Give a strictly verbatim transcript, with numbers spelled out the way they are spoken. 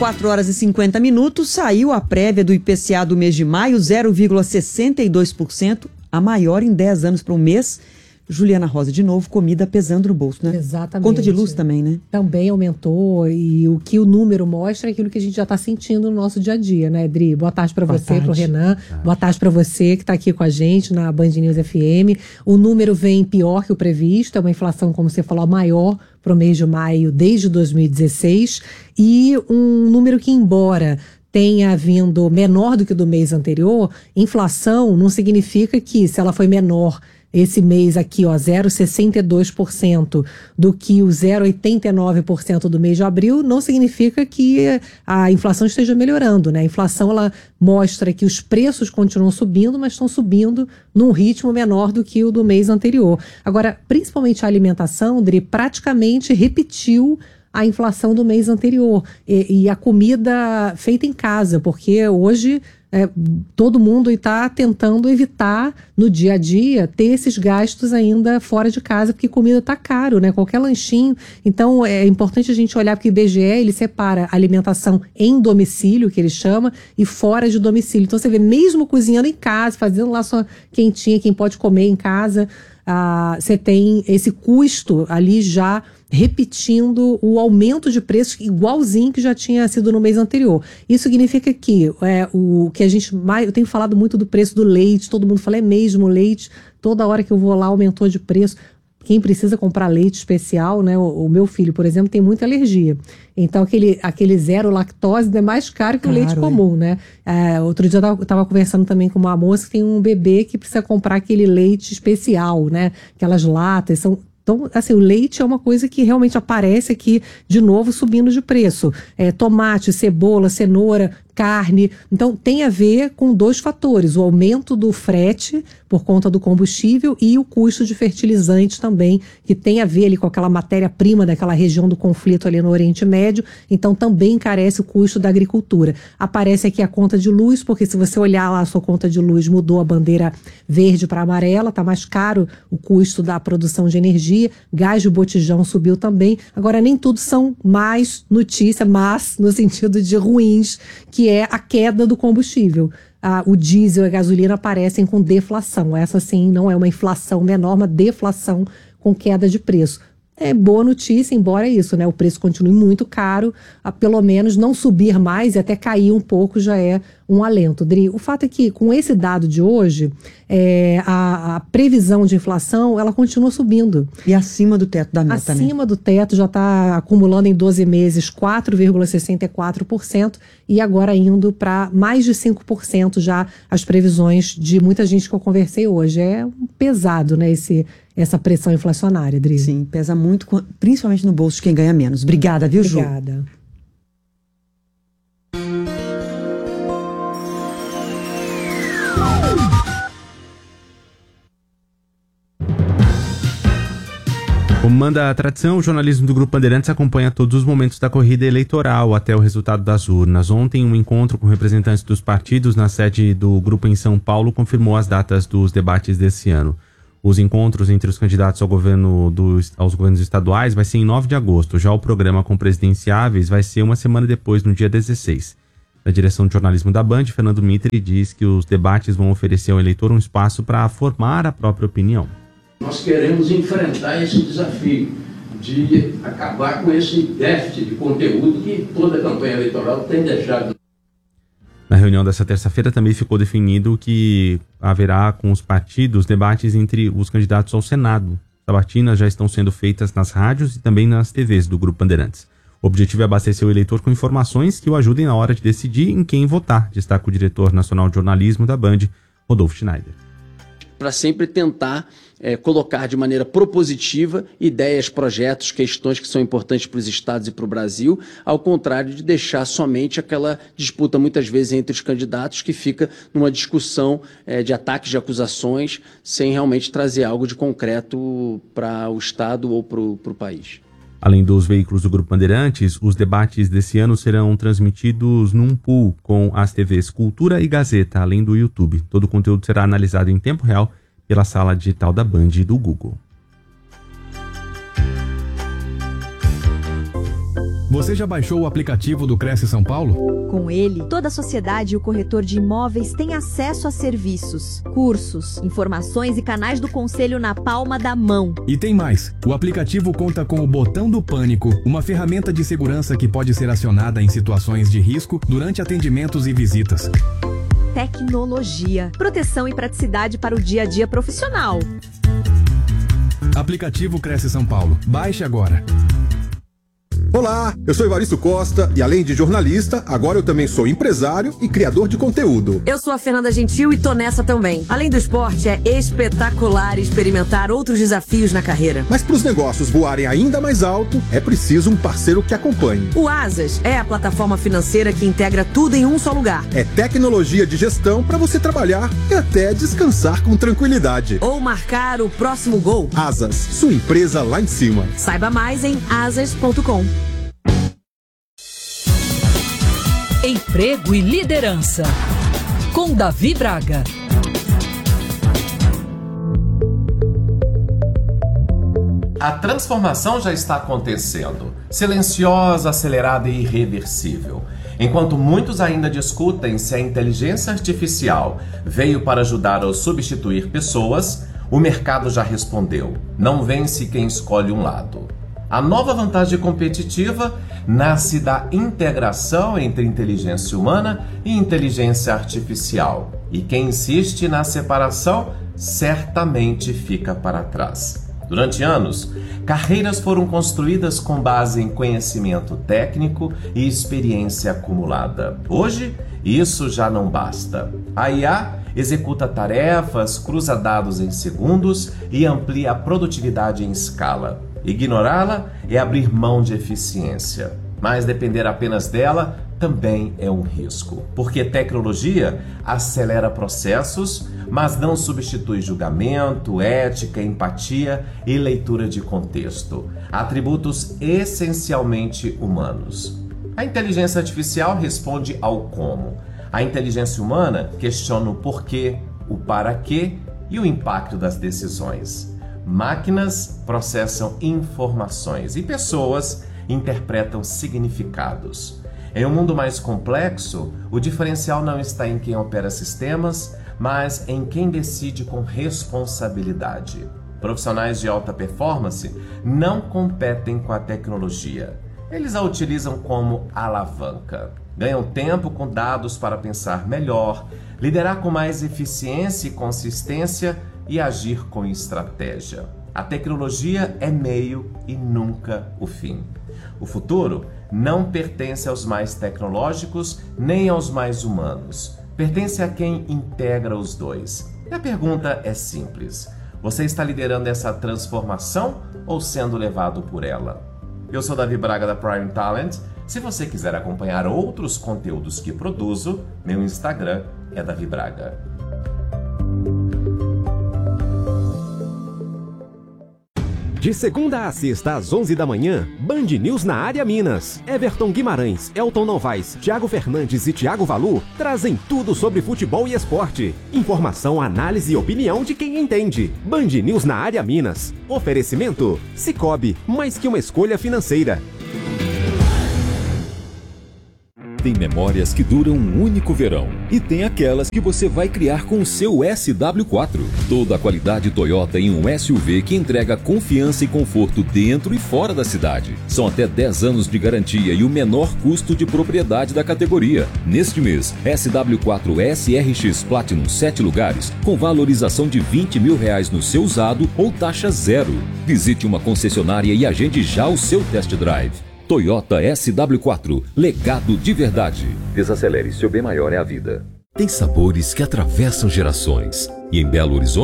quatro horas e cinquenta minutos, saiu a prévia do I P C A do mês de maio, zero vírgula sessenta e dois por cento, a maior em dez anos para um mês. Juliana Rosa, de novo, comida pesando no bolso, né? Exatamente. Conta de luz também, né? Também aumentou, e o que o número mostra é aquilo que a gente já está sentindo no nosso dia a dia, né, Dri? Boa tarde para você, para o Renan. Boa tarde para você que está aqui com a gente na Band News F M. O número vem pior que o previsto, é uma inflação, como você falou, maior para o mês de maio desde dois mil e dezesseis, e um número que, embora tenha vindo menor do que o do mês anterior, inflação não significa que, se ela foi menor esse mês aqui, ó, zero vírgula sessenta e dois por cento do que o zero vírgula oitenta e nove por cento do mês de abril, não significa que a inflação esteja melhorando, né? A inflação, ela mostra que os preços continuam subindo, mas estão subindo num ritmo menor do que o do mês anterior. Agora, principalmente a alimentação, Dri, praticamente repetiu a inflação do mês anterior. E, e a comida feita em casa, porque hoje é, todo mundo está tentando evitar no dia a dia ter esses gastos ainda fora de casa, porque comida está caro, né? Qualquer lanchinho. Então é importante a gente olhar, porque o I B G E ele separa alimentação em domicílio, que ele chama, e fora de domicílio. Então você vê, mesmo cozinhando em casa, fazendo lá sua quentinha, quem pode comer em casa, ah, você tem esse custo ali já repetindo o aumento de preços igualzinho que já tinha sido no mês anterior. Isso significa que é, o que a gente mais... Eu tenho falado muito do preço do leite, todo mundo fala, é mesmo leite, toda hora que eu vou lá aumentou de preço. Quem precisa comprar leite especial, né? O, o meu filho, por exemplo, tem muita alergia. Então, aquele, aquele zero lactose é mais caro que claro, o leite comum, é. né? É, outro dia eu estava conversando também com uma moça que tem um bebê que precisa comprar aquele leite especial, né? Aquelas latas, são... Então, assim, o leite é uma coisa que realmente aparece aqui, de novo, subindo de preço. É, tomate, cebola, cenoura, carne. Então, tem a ver com dois fatores. O aumento do frete por conta do combustível e o custo de fertilizantes também, que tem a ver ali com aquela matéria-prima daquela região do conflito ali no Oriente Médio. Então, também encarece o custo da agricultura. Aparece aqui a conta de luz, porque se você olhar lá a sua conta de luz, mudou a bandeira verde para amarela, está mais caro o custo da produção de energia. Gás de botijão subiu também. Agora, nem tudo são más notícias, mas no sentido de ruins, que é a queda do combustível. Ah, o diesel e a gasolina aparecem com deflação. Essa, sim, não é uma inflação menor, uma deflação com queda de preço. É boa notícia, embora isso, né? O preço continue muito caro, a pelo menos não subir mais e até cair um pouco já é um alento. Dri, o fato é que com esse dado de hoje, é, a, a previsão de inflação, ela continua subindo. E acima do teto da meta, acima né? Acima do teto, já está acumulando em doze meses quatro vírgula sessenta e quatro por cento e agora indo para mais de cinco por cento já as previsões de muita gente que eu conversei hoje. É pesado, né, esse... essa pressão inflacionária, Dri. Sim, pesa muito, principalmente no bolso de quem ganha menos. Obrigada, viu, Ju? Obrigada. Como manda a tradição, o jornalismo do Grupo Bandeirantes acompanha todos os momentos da corrida eleitoral até o resultado das urnas. Ontem, um encontro com representantes dos partidos na sede do Grupo em São Paulo confirmou as datas dos debates desse ano. Os encontros entre os candidatos ao governo dos, aos governos estaduais vai ser em nove de agosto. Já o programa com presidenciáveis vai ser uma semana depois, no dia dezesseis. Da direção de jornalismo da Band, Fernando Mitre diz que os debates vão oferecer ao eleitor um espaço para formar a própria opinião. Nós queremos enfrentar esse desafio de acabar com esse déficit de conteúdo que toda a campanha eleitoral tem deixado. Na reunião dessa terça-feira também ficou definido que haverá com os partidos debates entre os candidatos ao Senado. Sabatinas já estão sendo feitas nas rádios e também nas T Vs do Grupo Bandeirantes. O objetivo é abastecer o eleitor com informações que o ajudem na hora de decidir em quem votar, destaca o diretor nacional de jornalismo da Band, Rodolfo Schneider. Para sempre tentar é, colocar de maneira propositiva ideias, projetos, questões que são importantes para os estados e para o Brasil, ao contrário de deixar somente aquela disputa, muitas vezes, entre os candidatos, que fica numa discussão é, de ataques, de acusações, sem realmente trazer algo de concreto para o estado ou para o país. Além dos veículos do Grupo Bandeirantes, os debates desse ano serão transmitidos num pool com as T Vs Cultura e Gazeta, além do YouTube. Todo o conteúdo será analisado em tempo real pela sala digital da Band e do Google. Você já baixou o aplicativo do Cresce São Paulo? Com ele, toda a sociedade e o corretor de imóveis têm acesso a serviços, cursos, informações e canais do conselho na palma da mão. E tem mais. O aplicativo conta com o botão do pânico, uma ferramenta de segurança que pode ser acionada em situações de risco durante atendimentos e visitas. Tecnologia, proteção e praticidade para o dia a dia profissional. Aplicativo Cresce São Paulo. Baixe agora. Olá, eu sou Evaristo Costa e além de jornalista, agora eu também sou empresário e criador de conteúdo. Eu sou a Fernanda Gentil e tô nessa também. Além do esporte, é espetacular experimentar outros desafios na carreira. Mas para os negócios voarem ainda mais alto, é preciso um parceiro que acompanhe. O Asas é a plataforma financeira que integra tudo em um só lugar. É tecnologia de gestão para você trabalhar e até descansar com tranquilidade. Ou marcar o próximo gol. Asas, sua empresa lá em cima. Saiba mais em asas ponto com. Emprego e liderança, com Davi Braga. A transformação já está acontecendo, silenciosa, acelerada e irreversível. Enquanto muitos ainda discutem se a inteligência artificial veio para ajudar ou substituir pessoas, o mercado já respondeu: não vence quem escolhe um lado. A nova vantagem competitiva nasce da integração entre inteligência humana e inteligência artificial. E quem insiste na separação certamente fica para trás. Durante anos, carreiras foram construídas com base em conhecimento técnico e experiência acumulada. Hoje, isso já não basta. A I A executa tarefas, cruza dados em segundos e amplia a produtividade em escala. Ignorá-la é abrir mão de eficiência, mas depender apenas dela também é um risco, porque tecnologia acelera processos, mas não substitui julgamento, ética, empatia e leitura de contexto, atributos essencialmente humanos. A inteligência artificial responde ao como. A inteligência humana questiona o porquê, o para quê e o impacto das decisões. Máquinas processam informações e pessoas interpretam significados. Em um mundo mais complexo, o diferencial não está em quem opera sistemas, mas em quem decide com responsabilidade. Profissionais de alta performance não competem com a tecnologia. Eles a utilizam como alavanca. Ganham tempo com dados para pensar melhor, liderar com mais eficiência e consistência e agir com estratégia. A tecnologia é meio e nunca o fim. O futuro não pertence aos mais tecnológicos nem aos mais humanos. Pertence a quem integra os dois. E a pergunta é simples: você está liderando essa transformação ou sendo levado por ela? Eu sou Davi Braga da Prime Talent. Se você quiser acompanhar outros conteúdos que produzo, meu Instagram é Davi Braga. De segunda a sexta, às onze da manhã, Band News na área Minas. Everton Guimarães, Elton Novaes, Thiago Fernandes e Thiago Valu trazem tudo sobre futebol e esporte. Informação, análise e opinião de quem entende. Band News na área Minas. Oferecimento: Sicoob, mais que uma escolha financeira. Tem memórias que duram um único verão e tem aquelas que você vai criar com o seu S W quatro. Toda a qualidade Toyota em um S U V que entrega confiança e conforto dentro e fora da cidade. São até dez anos de garantia e o menor custo de propriedade da categoria. Neste mês, S W quatro S R X Platinum sete lugares com valorização de vinte mil reais no seu usado ou taxa zero. Visite uma concessionária e agende já o seu test drive. Toyota S W quatro, legado de verdade. Desacelere, seu bem maior é a vida. Tem sabores que atravessam gerações. E em Belo Horizonte,